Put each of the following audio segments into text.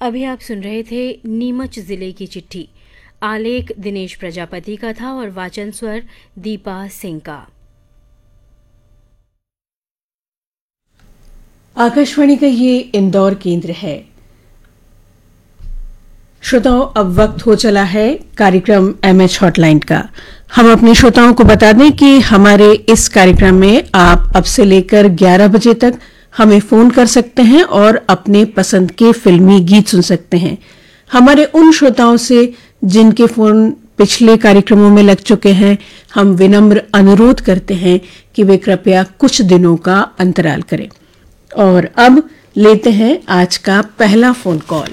अभी आप सुन रहे थे नीमच जिले की चिट्ठी। आलेख दिनेश प्रजापति का था और वाचन स्वर दीपा सिंह का। आकाशवाणी का ये इंदौर केंद्र है। श्रोताओं, अब वक्त हो चला है कार्यक्रम एमएच हॉटलाइन का। हम अपने श्रोताओं को बता दें कि हमारे इस कार्यक्रम में आप अब से लेकर 11 बजे तक हमें फोन कर सकते हैं और अपने पसंद के फिल्मी गीत सुन सकते हैं। हमारे उन श्रोताओं से जिनके फोन पिछले कार्यक्रमों में लग चुके हैं, हम विनम्र अनुरोध करते हैं कि वे कृपया कुछ दिनों का अंतराल करें। और अब लेते हैं आज का पहला phone call.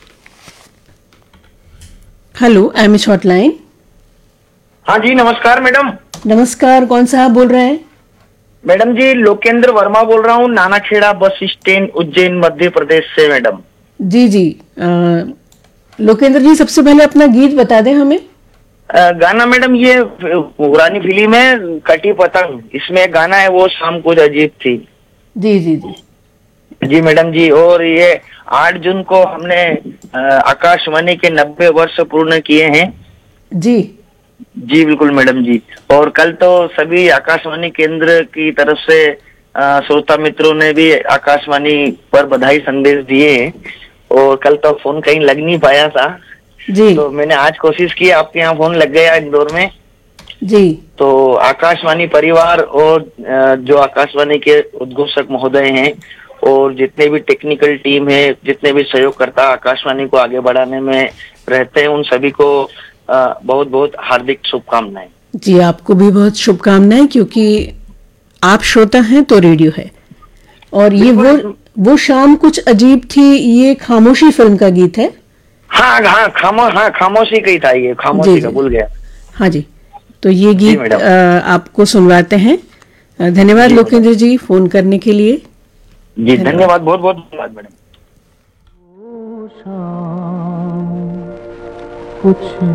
Hello, MH hotline. हाँ जी, नमस्कार मैडम। नमस्कार, कौन साहब बोल रहे हैं? मैडम जी, लोकेंद्र वर्मा बोल रहा हूँ, नानाखेड़ा बस स्टैंड, उज्जैन, मध्य प्रदेश से मैडम। जी जी, लोकेंद्र जी, सबसे पहले अपना गीत बता दें हमें। गाना मैडम ये पुरानी फिल्म है कटी पतंग, इसमें एक गाना है वो शाम कुछ अजीब थी। जी जी जी जी मैडम जी, और ये 8 जून को हमने आकाशवाणी के 90 वर्ष पूर्ण किए हैं। जी जी बिल्कुल मैडम जी। और कल तो सभी आकाशवाणी केंद्र की तरफ से श्रोता मित्रों ने भी आकाशवाणी पर बधाई संदेश दिए हैं। और कल तो फोन कहीं लग नहीं पाया था जी तो मैंने आज कोशिश की, आपके यहाँ फोन लग गया इंदौर में। जी। तो आकाशवाणी परिवार और जो आकाशवाणी के उद्घोषक महोदय हैं और जितने भी टेक्निकल टीम है, जितने भी सहयोगकर्ता आकाशवाणी को आगे बढ़ाने में रहते हैं, उन सभी को बहुत बहुत हार्दिक शुभकामनाएं। जी, आपको भी बहुत शुभकामनाएं, क्योंकि आप श्रोता हैं तो रेडियो है। और ये वो शाम कुछ अजीब थी, ये खामोशी फिल्म का गीत है। हाँ, खामोशी का ही था ये, खामोशी का भूल गया। हाँ जी, तो ये गीत आपको सुनवाते हैं। धन्यवाद लोकेंद्र जी फोन करने के लिए। जी धन्यवाद, बहुत बहुत धन्यवाद मैडम। कुछ